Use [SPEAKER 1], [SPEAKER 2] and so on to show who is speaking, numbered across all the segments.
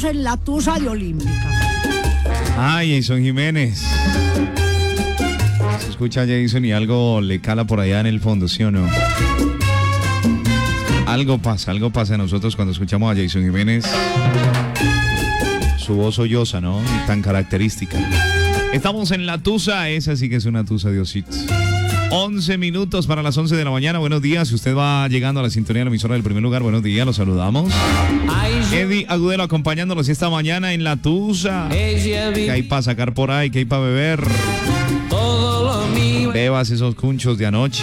[SPEAKER 1] en la tusa de Olímpica.
[SPEAKER 2] Ay, Jason Jiménez. Se escucha a Jason y algo le cala por allá en el fondo, ¿sí o no? Algo pasa a nosotros cuando escuchamos a Jason Jiménez. Su voz solloza, ¿no? Y tan característica. Estamos en la tusa, esa sí que es una tusa, Diosito. 11 minutos para las 11 de la mañana. Buenos días, si usted va llegando a la sintonía de la emisora del Primer Lugar, buenos días, los saludamos. Eddie Agudelo acompañándolos esta mañana en la tusa. ¿Qué hay para sacar por ahí? ¿Qué hay para beber? Bebas esos cunchos de anoche.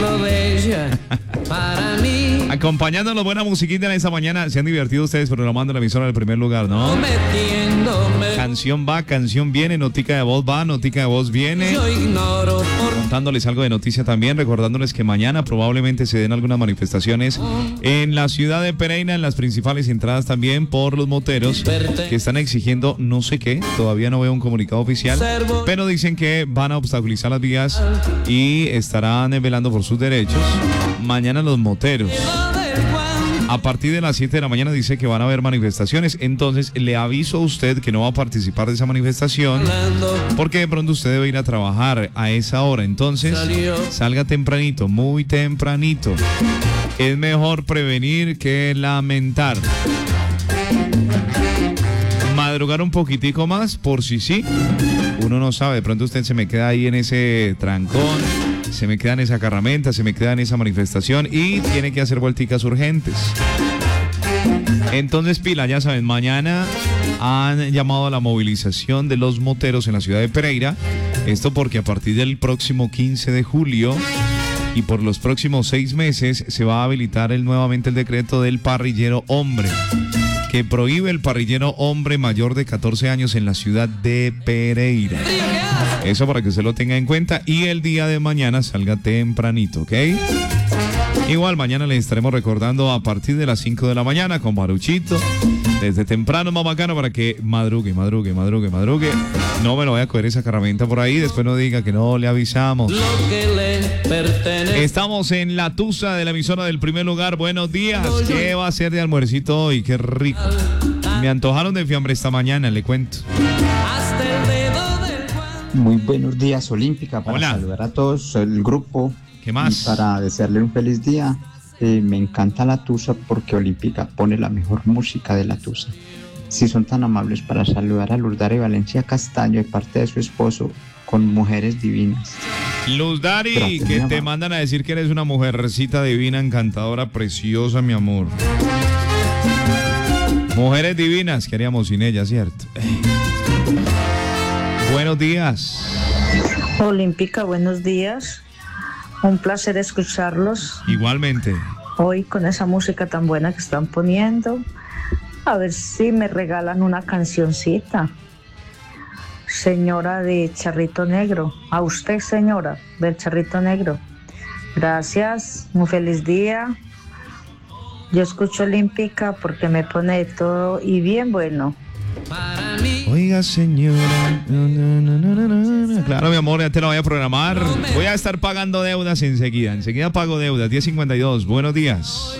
[SPEAKER 2] Acompañándonos, buena musiquita en esta mañana. Se han divertido ustedes programando la emisora del Primer Lugar, ¿no? Canción va, canción viene, notica de voz va, notica de voz viene. Contándoles algo de noticia también, recordándoles que mañana probablemente se den algunas manifestaciones en la ciudad de Pereira, en las principales entradas también por los moteros que están exigiendo no sé qué, todavía no veo un comunicado oficial, pero dicen que van a obstaculizar las vías y estarán velando por sus derechos. Mañana los moteros. A partir de las 7 de la mañana dice que van a haber manifestaciones. Entonces le aviso a usted que no va a participar de esa manifestación porque de pronto usted debe ir a trabajar a esa hora. Entonces salga tempranito, muy tempranito. Es mejor prevenir que lamentar. Madrugar un poquitico más por si sí. Uno no sabe, de pronto usted se me queda ahí en ese trancón, se me queda en esa carramenta, se me queda en esa manifestación y tiene que hacer vuelticas urgentes. Entonces, pila, ya saben, mañana han llamado a la movilización de los moteros en la ciudad de Pereira. Esto porque a partir del próximo 15 de julio y por los próximos 6 meses se va a habilitar nuevamente el decreto del parrillero hombre, que prohíbe el parrillero hombre mayor de 14 años en la ciudad de Pereira. Eso para que usted lo tenga en cuenta y el día de mañana salga tempranito, ¿ok? Igual mañana les estaremos recordando a partir de las 5 de la mañana con Maruchito. Desde temprano, más bacano, para que madrugue. No me lo voy a coger esa carramenta por ahí, después no diga que no le avisamos. Estamos en la tusa de la emisora del Primer Lugar. Buenos días. ¿Qué va a hacer de almuercito hoy? Qué rico. Me antojaron de fiambre esta mañana, le cuento.
[SPEAKER 3] Muy buenos días, Olímpica, para saludar a todos el grupo.
[SPEAKER 2] ¿Qué más?
[SPEAKER 3] Y para desearle un feliz día. Me encanta la tusa porque Olímpica pone la mejor música de la tusa. Si son tan amables para saludar a Lurdari Valencia Castaño de parte de su esposo con mujeres divinas.
[SPEAKER 2] Lurdari, que te mandan a decir que eres una mujercita divina, encantadora, preciosa, mi amor. Mujeres divinas, ¿qué haríamos sin ellas, cierto? Buenos días.
[SPEAKER 4] Olímpica, buenos días. Un placer escucharlos.
[SPEAKER 2] Igualmente.
[SPEAKER 4] Hoy con esa música tan buena que están poniendo. A ver si me regalan una cancioncita. Señora de Charrito Negro. A usted, señora del Charrito Negro. Gracias. Un feliz día. Yo escucho Olímpica porque me pone de todo y bien bueno.
[SPEAKER 2] Oiga, señora. No. Claro, mi amor, ya te lo voy a programar. Voy a estar pagando deudas enseguida. Enseguida pago deudas. 10:52. Buenos días.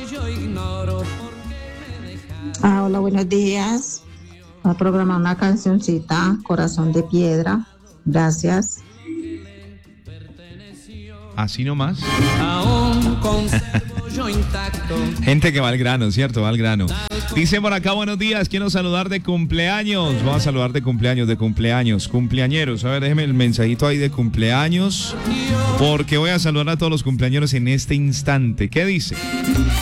[SPEAKER 5] Hola, buenos días. Voy a programar una cancioncita, Corazón de Piedra. Gracias.
[SPEAKER 2] Así nomás. Gente que va al grano, ¿cierto? Va al grano. Dice por acá, buenos días, quiero saludar de cumpleaños. Voy a saludar de cumpleaños. Cumpleañeros. A ver, déjeme el mensajito ahí de cumpleaños, porque voy a saludar a todos los cumpleañeros en este instante. ¿Qué dice?